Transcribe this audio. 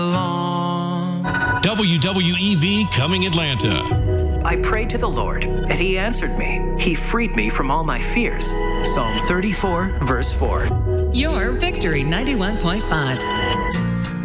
WWEV Coming Atlanta. I prayed to the Lord, and he answered me. He freed me from all my fears. Psalm 34, verse 4. Your Victory 91.5.